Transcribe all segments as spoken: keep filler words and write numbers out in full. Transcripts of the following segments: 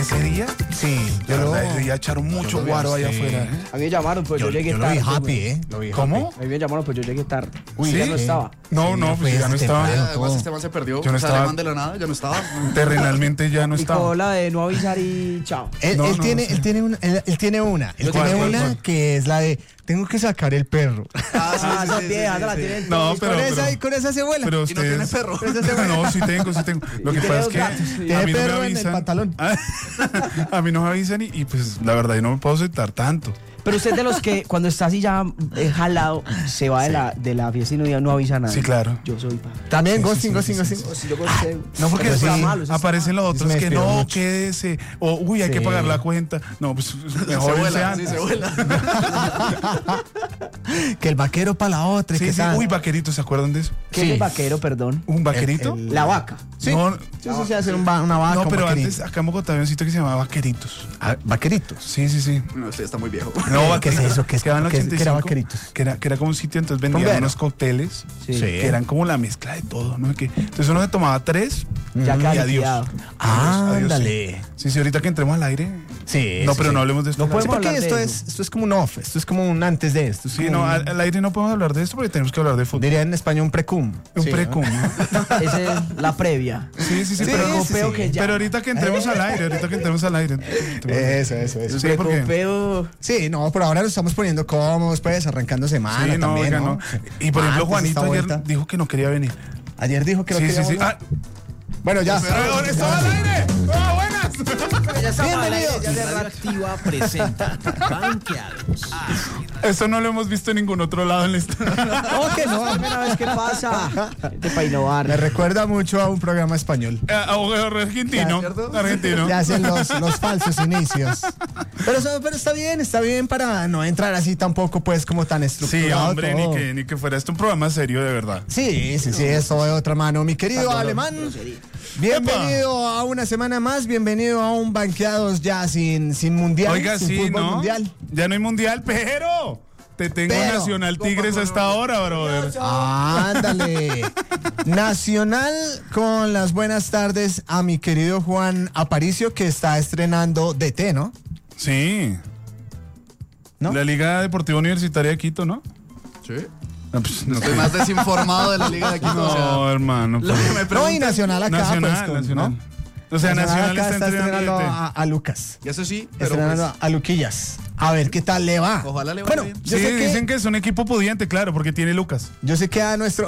ese día, Sí, la yo verdad, lo- ese día echaron mucho yo lo vi guaro a allá usted. afuera. A mí me llamaron, pues yo, yo, llegué yo lo tarde. vi happy, güey. ¿eh? Lo vi ¿Cómo? A mí me llamaron, pues yo llegué tarde. Uy, ya ¿sí? no estaba. No, Sí, no, no pues fue ya no ese estaba. temprano. Además, todo. este man se perdió. Yo no o sea, estaba- le man de la nada, ya no estaba. Terrenalmente ya no Y estaba. con la de no avisar y chao. Él, No, él no, tiene, sí. él tiene una, él, él tiene una, él ¿Cuál, tiene cuál, una cuál? que es la de tengo que sacar el perro. Ah, sí, Ah, sí, esa sí, vieja, sí, esa la sí, tiene sí. el No, todos. pero, con esa pero, y con esa se vuela. pero Y no tiene ustedes. perro. No, sí tengo, sí tengo. Lo Y que tiene pasa es dos que gatos, sí. a Tiene mí no me perro en el avisan. pantalón. A mí no me avisan y, y pues la verdad yo no me puedo sentar tanto. Pero usted es de los que cuando está así ya eh, jalado, se va de, la, de la fiesta y no, no avisa nada. Sí, claro. Yo soy pa. También Sí, ghosting, sí, ghosting, sí, sí, ghosting. Si yo conté- No, porque Pero después sí, malo, eso está aparecen los Eso otros me que despidió no, mucho. quédese. O, uy, hay que Sí. pagar la cuenta. No, pues Se mejor irse vuela, sí, antes. se vuela. Que el vaquero para la otra. y Sí, que sí. tal. Uy, vaquerito, ¿se acuerdan de eso? ¿Qué Sí. es el vaquero, perdón? ¿Un vaquerito? El- el- La vaca. Sí. No, Sí, sí, sí, hacer un va- una vaca. no, un pero vaquerito. antes acá en Bogotá había un sitio que se llamaba Vaqueritos. Ah, vaqueritos. Sí, sí, sí. No, usted está muy viejo. No, ¿Qué es eso? ¿Qué es- quedaba en qué es- qué era ochenta y cinco, Vaqueritos? Que era, que era como un sitio, entonces vendían Rumbero. unos cócteles Sí. Sí. que eran como la mezcla de todo, ¿no? Que, entonces uno se tomaba tres Ya y queda adiós. liquidado. Ah, Adiós, ándale. Sí, sí, ahorita que entremos al aire. Sí. No, sí, pero sí. no hablemos de esto. No Sí, podemos porque hablar de esto eso. es, esto es como un off, esto es como un antes de esto. es Sí, como no, un- al, al aire no podemos hablar de esto porque tenemos que hablar de fútbol. diría en español un precum. Un Sí, ¿no? precum, ¿no? Esa es la previa. Sí, sí, sí, Sí, pero, sí, Copeo sí. que ya. pero ahorita que entremos al aire, ahorita que entremos al aire. Eso, eso, eso. Sí, porque... Copeo. Sí, no, por ahora nos estamos poniendo cómodos, pues, arrancando semana Sí, no, también, oiga, ¿no? no. Y por ejemplo, Antes Juanito esta ayer vuelta. dijo que no quería venir. Ayer dijo que no Sí, sí, queríamos sí. nada. Ah, Bueno, ya. pero ¿estaba al aire? ¡Ah, buenas! Bienvenidos. Radioactiva presenta Banqueados. Esto no lo hemos visto en ningún otro lado en la historia. ¿Cómo que no? Primera vez que pasa. Gente para Me innovar. recuerda mucho a un programa español. Eh, Abogado argentino. Argentino. Ya hacen los, los falsos inicios. Pero, eso- pero está bien, está bien para no entrar así tampoco, pues, como tan Sí, estructurado. hombre, todo. ni que, ni que fuera esto un programa serio, de verdad. Sí, sí, sí, eso de otra mano. Mi querido Alemán, bienvenido a una semana más, bienvenido a un Banqueados ya sin, sin mundial, Oiga, sin sí, fútbol ¿no? mundial. Ya no hay mundial, pero te tengo Pero. Nacional Tigres hasta ahora, brother. Ándale. Nacional con las buenas tardes a mi querido Juan Aparicio, que está estrenando D T, ¿no? Sí. ¿No? La Liga Deportiva Universitaria de Quito, ¿no? Sí. No, pues, no, Estoy más desinformado de la Liga de Quito. no, o sea, hermano. lo pues. que me No, y preguntan- Nacional acá, Nacional, pues, con- Nacional. ¿no? O sea, Nacional acá está está entrenando estrenando D T. a, a Lucas. Y eso sí, pero Estrenando pues, a Luquillas. A ver qué tal le va. Ojalá le vaya Bueno, bien. yo Sí, sé que, dicen que es un equipo pudiente, claro, porque tiene Lucas. yo sé que a nuestro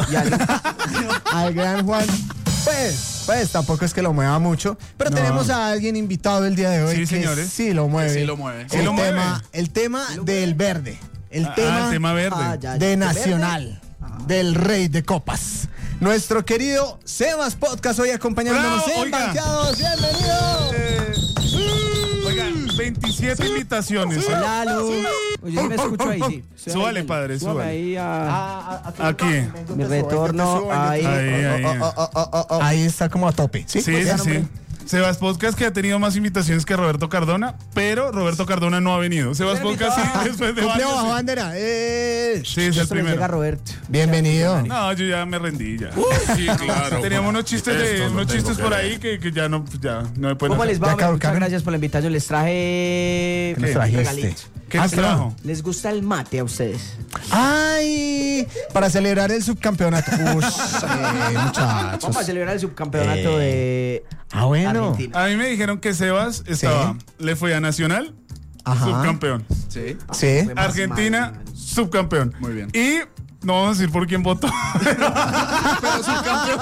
al gran Juan, pues, pues tampoco es que lo mueva mucho, pero No. tenemos a alguien invitado el día de hoy Sí, que señores. sí lo mueve. Que sí lo mueve. Sí el lo mueve. tema, el tema del verde, el Ah, tema, el tema verde. Ah, ya, ya. de ¿El Nacional, del Rey de Copas. Nuestro querido Sebas Podcast hoy acompañándonos Bravo, en oiga. Banqueados. Bienvenido. Eh, Oigan, veintisiete invitaciones. ¿eh? Lalo. Oye, yo me escucho ahí, sí. Estoy Súbale, ahí. padre, Súbame súbale. ahí a... Aquí. Mi retorno ahí. Ahí, ahí. Ahí está como a tope. Sí, Sí, Pues sí, ya, sí. hombre. Sebas Podcast que ha tenido más invitaciones que Roberto Cardona, pero Roberto Cardona no ha venido. Sebas Podcast sí, después de Cumple bajo varios. bandera. Eh, Sí, es el Esto le llega a primero. Roberto. Bienvenido. No, yo ya me rendí ya. Sí, claro. Teníamos unos chistes de, Esto lo unos tengo chistes que por ver. ahí que, que ya no, pues ya no me pueden ¿Cómo hacer. les va? Ya Muchas caducaron. gracias por la invitación. Les traje... ¿Qué nos un trajiste? regalito. ¿Qué Ah, les claro. trajo? ¿Les gusta el mate a ustedes? Ay, para celebrar el subcampeonato. Uy, eh, muchachos. Vamos a celebrar el subcampeonato de Ah, bueno. Argentina. A mí me dijeron que Sebas estaba, le fue a Nacional, Ajá. subcampeón. Sí. Sí. Fue más Argentina, mal. subcampeón. Muy bien. Y no vamos a decir por quién votó. Pero subcampeón.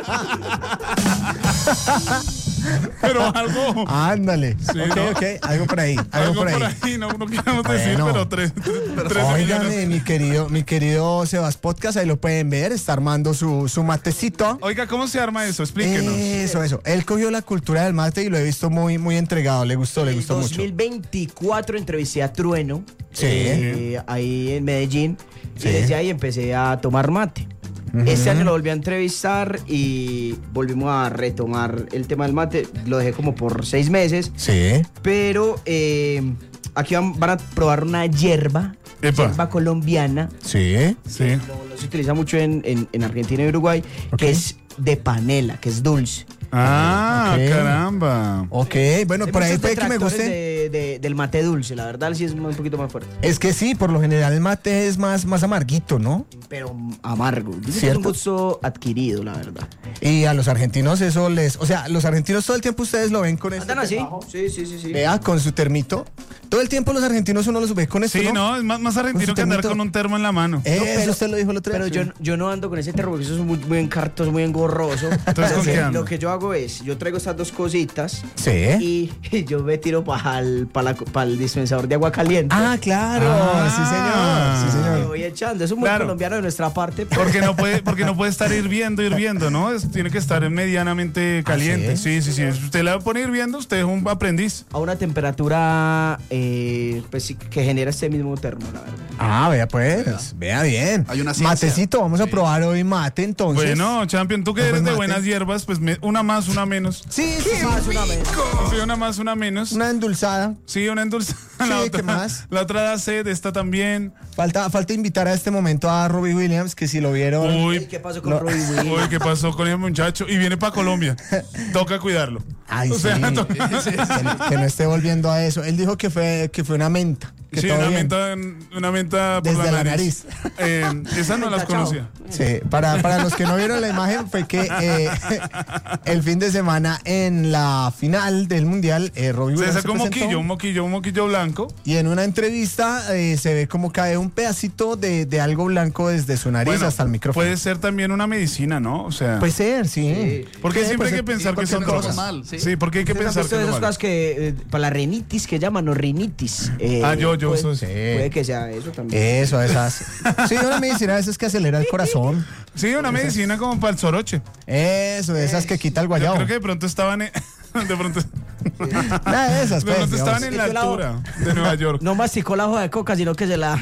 Pero algo. Ándale. Sí, ok, ¿no? ok. Algo por ahí. Algo, Algo por ahí. no, no queremos decir, Bueno. pero tres, tres, tres Óigame, millones. mi querido, mi querido Sebas Podcast, ahí lo pueden ver, está armando su, su matecito. Oiga, ¿cómo se arma eso? Explíquenos. Eso, eso. Él cogió la cultura del mate y lo he visto muy, muy entregado. Le gustó, le En gustó mucho. dos mil veinticuatro entrevisté a Trueno Sí. eh, ahí en Medellín Sí. y desde ahí empecé a tomar mate. Este año lo volví a entrevistar y volvimos a retomar el tema del mate. Lo dejé como por seis meses, Sí. pero eh, aquí van, van a probar una hierba, Epa. hierba colombiana. Sí. Sí. Lo, lo se utiliza mucho en, en- en Argentina y Uruguay, Ok. que es de panela, que es dulce. Ah, Ok. caramba. Ok, bueno, Hay por ahí muchos puede que me detractores guste. de- de- del mate dulce, la verdad sí es un poquito más fuerte. Es que sí, por lo general el mate es más, más amarguito, ¿no? Pero amargo. Dice que es ¿Cierto? un gusto adquirido, la verdad. Y a los argentinos eso les... O sea, los argentinos todo el tiempo ustedes lo ven con este ¿Andan así? trabajo. Sí, sí, sí, sí. Vea, con su termito. Todo el tiempo los argentinos uno los ve con esto, Sí, ¿no? no, es más, más Con argentino su que andar termito. con un termo en la mano. Eso pero- usted lo dijo el otro día. Pero yo, yo no ando con ese termo porque eso es muy, muy encartoso, muy engorroso. Entonces, ¿con qué anda? Lo que yo hago es, yo traigo estas dos cositas Sí. y, y yo me tiro para el, el dispensador de agua caliente. Ah, claro. Ah. Sí, señor. Sí, Me señor. voy echando. Es un muy Claro. colombiano de nuestra parte. pero- Porque no puede, porque no puede estar hirviendo, hirviendo, ¿no? Es- tiene que estar medianamente caliente. sí? Sí, sí, sí. Si usted la pone hirviendo, usted es un aprendiz. A una temperatura eh, pues, sí, que genera este mismo termo, la verdad. Ah, vea pues. Vea bien. Hay una ciencia. Matecito, vamos a Sí. probar hoy mate entonces. Bueno, Champion, tú que Ah, pues eres de mate. buenas hierbas, pues me- una más, una menos. Sí, sí, sí. Más una vez. Sí, una más, una menos. Una endulzada. Sí, una endulzada. Sí, la otra, ¿qué más? La otra da sed, esta también. Falta, falta invitar a este momento a Robbie Williams, que si lo vieron. Uy, ¿Qué pasó con No. Robbie Williams? uy, ¿qué pasó con ese muchacho? Y viene para Colombia. Toca cuidarlo. Ay, O sea, sí. to- que, que no esté volviendo a eso. Él dijo que fue, que fue una menta. Que sí, todo una bien. menta, una menta por Desde la la nariz. Eh, esa no las Menta, chao. conocía. Sí, para, para los que no vieron la imagen, fue que eh, el fin de semana en la final del mundial, eh, Robbie Se Williams sacó un presentó, moquillo, un moquillo, un moquillo blanco. y en una entrevista eh, se ve como cae un pedacito de, de algo blanco desde su nariz Bueno, hasta el micrófono. puede ser también una medicina, ¿no? O sea, Puede ser, sí. Sí. porque Sí, siempre pues, hay que pensar sí, que son cualquier drogas. cosa mal, sí. Sí, porque hay que ¿Ustedes han pensar visto que es esas normal. cosas que eh, para la rinitis que llaman o rinitis? Eh, Ah, yo, yo puede, uso eso. Sí. puede que sea eso también. Eso, esas. Sí, una medicina de esas que acelera el corazón. Sí, una medicina como para el soroche. Eso, de esas que quita el Yo guayabo. creo que de pronto estaban en, de pronto, Nada de esas, de pues, pronto estaban digamos. en la Yo la- altura de Nueva York. No masticó la hoja de coca, sino que se la...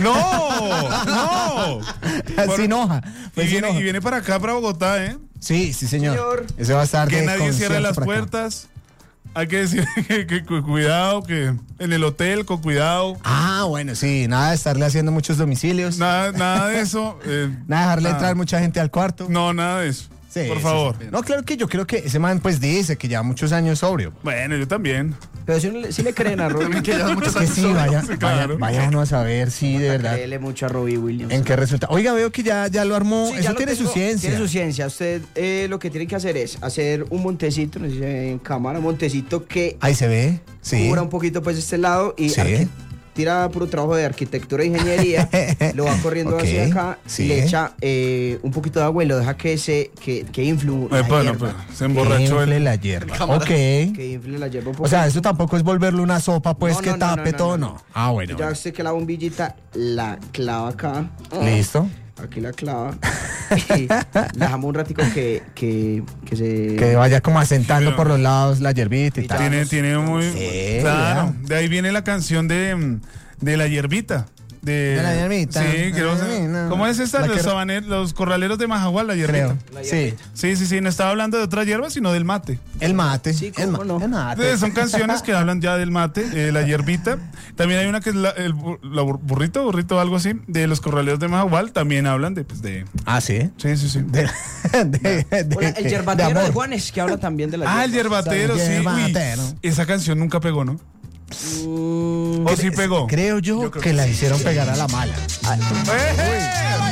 No, no. Por- Sin hoja. Y Pues sin viene, hoja. y viene para acá, para Bogotá, ¿eh? Sí, sí, señor. Señor. Ese va a estar Que de nadie cierre concierto las por acá. puertas. Hay que decir que, que cu- cuidado, que en el hotel con cuidado. Ah, bueno, sí, nada de estarle haciendo muchos domicilios. Nada, nada de eso. eh, Nada de dejarle nada. entrar mucha gente al cuarto. No, nada de eso. Sí, Por sí, favor. sí. No, claro que yo creo que ese man pues dice que lleva muchos años sobrio. Bueno, yo también. Pero si, le- si le creen a Robbie. Que llevan muchos Que años sí, sobre- vaya, Sí, vaya, claro. vaya uno a saber, sí, de verdad. Créele mucho a Robbie Williams. ¿En qué resulta? Oiga, veo que ya, ya lo armó. Sí, ya Eso lo tiene tengo. su ciencia. Tiene su ciencia. Usted eh, lo que tiene que hacer es hacer un montecito, no sé si se ve en cámara, un montecito que Ahí se ve. Sí. cubra un poquito pues este lado y Sí. arqui- tira puro trabajo de arquitectura e ingeniería, lo va corriendo Ok, hacia acá, sí. le echa eh, un poquito de agua y lo deja que se que, que influ la Eh, bueno, hierba. pues, se emborrachó Infle el. la hierba. Cámara. Ok. Que infle la hierba un poco. O sea, eso tampoco es volverle una sopa, pues, No, que no, no, tape no, no, todo, no. no. Ah, bueno. Ya usted que la bombillita la clava acá. Listo. Aquí la clava. Y la dejamos un ratico que, que, que se... Que vaya como asentando Sí, pero- por los lados la hierbita y Y tal. ya. Tiene, tiene muy. Sí, claro. vea. De ahí viene la canción de, mm, de la hierbita. De, De la hierbita. Sí, creo. La hierbita. ¿Cómo es esta? La Los, que- sabaneros, los corraleros de Majagual, la hierbita. Creo. La Sí. hierbita. Sí, sí, sí. No estaba hablando de otra hierba, sino del mate. El mate. Sí, el, cómo ma- no. el mate. Eh, Son canciones que hablan ya del mate, eh, la hierbita. También hay una que es la, el bu- la bur- burrito, burrito, algo así, de los corraleros de Majagual. También hablan de, pues, de. Ah, sí. Sí, sí, sí. De, de- de- Hola, el yerbatero de, amor. Juanes, que habla también de la Ah, el hierba. yerbatero, sí. Uy, Yerbatero. esa canción nunca pegó, ¿no? Mm, ¿O sí pegó? Creo yo, que, la hicieron pegar a la mala. ¡Eh!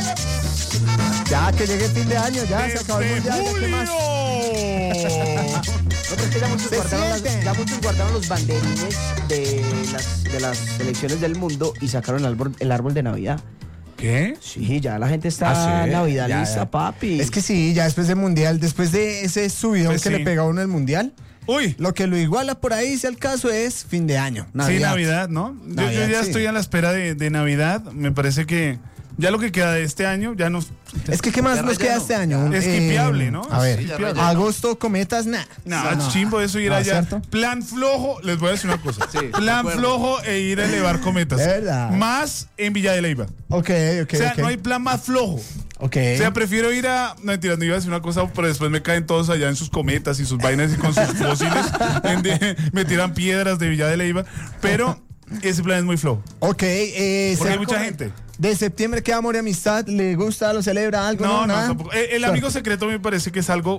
Ya, que llegue el fin de año, ya se acabó el ¡Desde mundial. ¿ya qué más? julio! No, pero es que ya muchos, Se guardaron las- siente. ya muchos guardaron los banderines de las, de las selecciones del mundo y sacaron el árbol, el árbol de Navidad. ¿Qué? Sí, ya la gente está Ah, sí, navidalista, ya, ya. papi. Es que sí, ya después del mundial, después de ese subidón Pues que sí. le pega a uno el mundial, Uy, lo que lo iguala por ahí, si al caso, es fin de año. Navidad. sí, Navidad, ¿no? Yo- yo, Navidad, ya sí. estoy a la espera de, de Navidad. Me parece que ya lo que queda de este año ya no. Es que, ¿qué más Ya nos queda relleno. este año? Es skipeable, ¿no? A ver, Es skipeable. agosto, cometas, nah. No, No, chimbo eso ir no, allá. ¿cierto? Plan flojo, les voy a decir una cosa. Sí, de Plan acuerdo. flojo e ir a elevar cometas. De verdad. Más en Villa de Leyva. Ok, ok, o sea, ok. no hay plan más flojo. Ok. O sea, prefiero ir a. No, mentira, no iba a decir una cosa, pero después me caen todos allá en sus cometas y sus vainas y con sus fósiles. en de- me tiran piedras de Villa de Leyva. Pero ese plan es muy flojo. Ok, eh, Porque se- hay mucha gente. De septiembre, ¿qué amor y amistad? ¿Le gusta? ¿Lo celebra algo? No, no, nada. tampoco. El, el amigo secreto me parece que es algo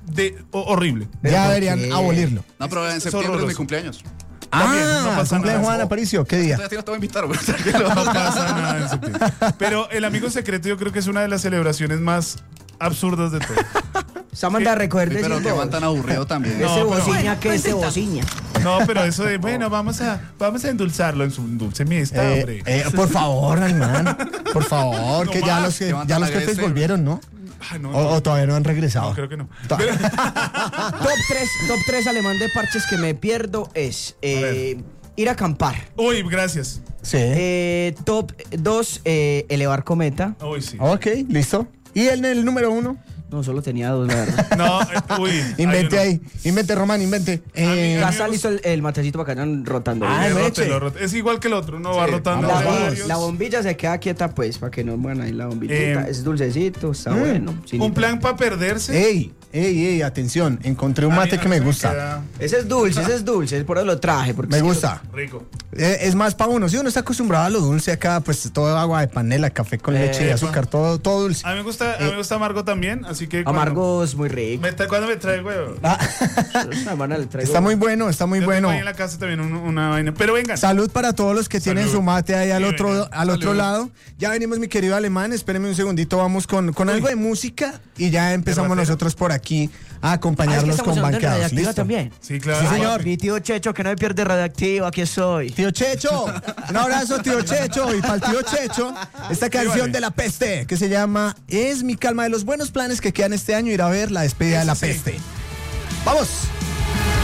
de ho- horrible. Ya ¿por deberían qué? abolirlo. No, pero en Es septiembre es mi horroroso. cumpleaños. También, no Ah, pasa cumple nada. Juan Aparicio, ¿qué día? Todavía no te voy a invitar, güey. Tranquilo. No pasa nada en septiembre. Pero el amigo secreto yo creo que es una de las celebraciones más absurdas de todo. Se manda a recoger Sí, de pero esos que van dos. tan aburrido también. No, Ese pero- bociña que ese bociña. No, pero eso de, bueno, vamos a, vamos a endulzarlo en su dulce miesta, Eh, hombre. eh, por favor, Aymán, por favor, No que ya más, los, que- que van ya tan los jefes agresivos. volvieron, ¿no? Ah, no, O, no, o todavía no han regresado. no, creo que no. Top tres, top tres alemán de parches que me pierdo es eh, ir a acampar. Uy, gracias. Sí. Eh, top dos, eh, elevar cometa. Uy, sí. Ok, listo. ¿Y en el número uno? No, solo tenía dos, la verdad. No, eh, uy. Invente hay uno. ahí. Invente, Román, invente. Eh, mí- Ya a está me listo el, el matecito para que vayan rotando. Ah, Eh, leche. rótelo, rótelo. Es igual que el otro, uno va Sí, rotando. la, vamos. entre bom- varios. la bombilla se queda quieta, pues, para que no muevan ahí la bombillita. Eh, es dulcecito, está mm, bueno. Un chinito. plan para perderse. ey, ey, ey, atención. Encontré un A mí- mate a que mí me se gusta. queda Ese es dulce, ese es dulce, por eso lo traje. Porque Me es que gusta. Rico. Eh, es más para uno. Si uno está acostumbrado a lo dulce acá, pues todo agua de panela, café con leche y Epa. azúcar, todo, todo dulce. A mí me gusta, a mí me gusta amargo también, así que. lo- cuando- Amargo es muy rico. Me tra- ¿Cuándo me trae, güey? Esta semana le traigo- Está muy bueno, está muy Yo tengo bueno. ahí en la casa también un- una vaina. Pero vengan. Salud para todos los que tienen Salud. su mate ahí al Sí, otro, venga. al otro Salud. lado. Ya venimos, mi querido Alemán. Espérenme un segundito, vamos con, con algo de música y ya empezamos ratero? nosotros por aquí a Ah, es que acompañarlos estamos con hablando de banqueados. radioactiva ¿Listo? también. Sí, claro. Sí, señor. Mi tío Checho, que no me pierde radioactiva, aquí estoy. Tío Checho, un abrazo, tío Checho. Y para el tío Checho, esta canción vale. de La Peste que se llama Es mi calma, de los buenos planes que quedan este año, ir a ver la despedida de La Eso sí. Peste. ¡Vamos!